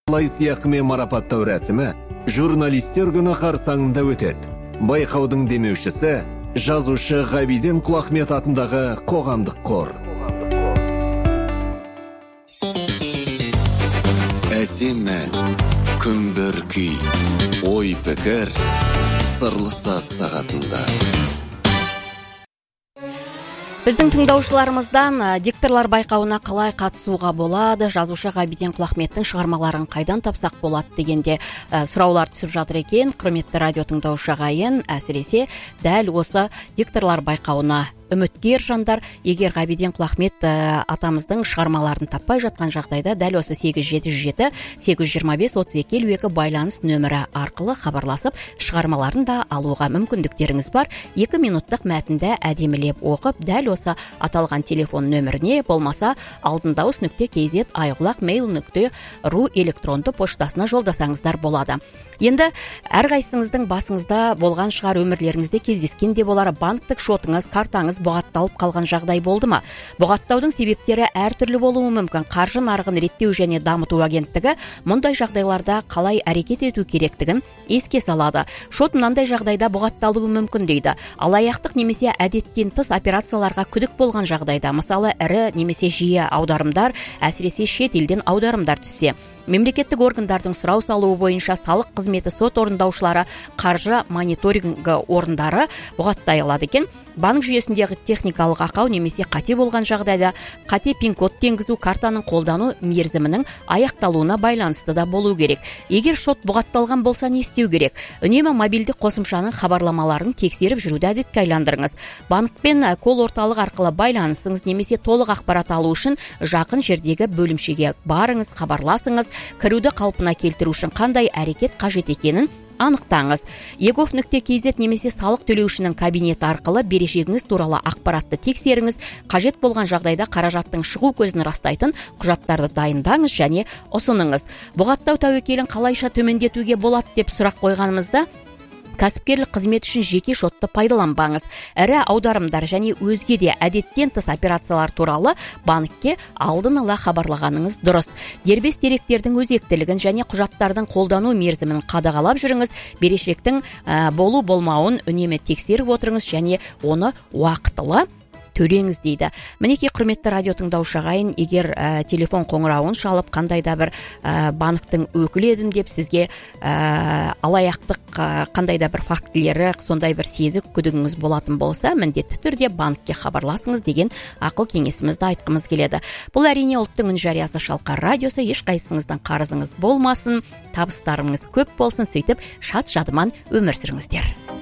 Лай сыйақымен марапаттау рәсімі журналистер күні қарсаңында өтеді. Байқаудың демеушісі жазушы Ғабиден Құлахмет атындағы қоғамдық қор. Әсем ән, күмбір күй, ой пікір, сырлы саз сағатында. Біздің тыңдаушыларымыздан дикторлар байқауына қалай қатысуға болады, жазушы Ғабиден Құлахметтің шығармаларын қайдан тапсақ болады дегенде сұраулар түсіп жатыр екен. Құрметті радио тыңдаушы ағайын, әсіресе дәл осы дикторлар байқауына үміткер жандар, егер Ғабиден Құлахмет атамыздың шығармаларын таппай жатқан жағдайда дәл осы 877-825-3252 байланыс нөмірі арқылы хабарласып, шығармаларын да алуға мүмкіндіктеріңіз бар. 2 минуттық мәтінді әдемілеп оқып, дәл осы аталған телефон нөміріне, болмаса алтындаус.kz айғұлақ@mail.ru электронды поштасына жолдасаңыздар болады. Енді әрқайсыңыздың басыңызда болған шығар, өмірлеріңізде кездескен де болар, банктік шотыңыз, картаңыз бұғатталып қалған жағдай болды ма? Бұғаттаудың себептері әртүрлі болуы мүмкін. Қаржы нарығын реттеу және дамыту агенттігі мұндай жағдайларда қалай әрекет ету керектігін еске салады. Шот мынандай жағдайда бұғатталуы мүмкін дейді. Алаяқтық немесе әдеттен тыс операцияларға күдік болған жағдайда, мысалы ірі немесе жиі аударымдар, әсіресе шет елден аударымдар түссе, мемлекеттік органдардың сұрау салуы бойынша салық қызметі, сот орындаушылары, қаржы мониторингі орындары бұғаттай алады екен. Банк жүйесіндегі техникалық ақау немесе қате болған жағдайда қате пин-код енгізу картаның қолдану мерзімінің аяқталуына байланысты да болу керек. Егер шот бұғатталған болса не істеу керек? Үнемі мобильдік қосымшаның хабарламаларын тексеріп жүруді әдетке айландырыңыз. Банкпен кол орталық арқылы байланысыңыз немесе толық ақпарат алу үшін жақын жердегі бөлімшеге барыңыз, хабарласыңыз. Кіруді қалпына келтіру үшін қандай әрекет қажет екенін анықтаңыз. egov.kz немесе салық төлеушінің кабинеті арқылы берешегіңіз туралы ақпаратты тексеріңіз. Қажет болған жағдайда қаражаттың шығу көзін растайтын құжаттарды дайындаңыз және ұсыныңыз. Бұғаттау тәуекелін қалайша төмендетуге болады деп сұрақ қойғанымызда, кәсіпкерлік қызмет үшін жеке шотты пайдаланбаңыз. Ірі аударымдар және өзге де әдеттен тыс операциялар туралы банкке алдын ала хабарлағаныңыз дұрыс. Дербес деректердің өзектілігін және құжаттардың қолдану мерзімін қадағалап жүріңіз. Берешектің болу-болмауын үнемі тексеріп отырыңыз және оны уақытылы төлеңіз дейді. Мінекей құрметті радио тыңдаушы ағайын, егер телефон қоңырауын шалып қандай да бір банктың өкілі едім деп сізге алаяқтық қандай да бір фактілері, сондай бір сезік күдігіңіз болатын болса, міндетті түрде банкке хабарласыңыз деген ақыл кеңесімізді айтқымыз келеді. Бұл әрине ұлттың үн жариясы Шалқар радиосы, ешқайсыңыздың қарызыңыз болмасын, табыстарыңыз көп болсын, сөйтіп шат жадыман өмір сүріңіздер.